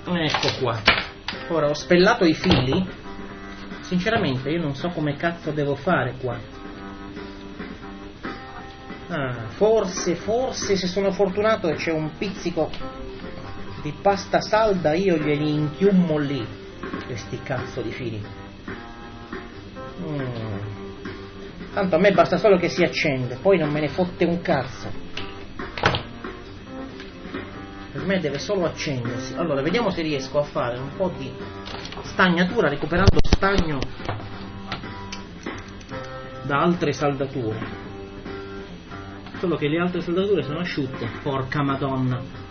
Ecco qua. Ora ho spellato i fili. Sinceramente io non so come cazzo devo fare qua. Forse se sono fortunato e c'è un pizzico di pasta salda, io glieli inchiummo lì questi cazzo di fili. Tanto a me basta solo che si accende, poi non me ne fotte un cazzo. Per me deve solo accendersi. Allora vediamo se riesco a fare un po' di stagnatura recuperando stagno da altre saldature. Solo che le altre saldature sono asciutte, porca madonna.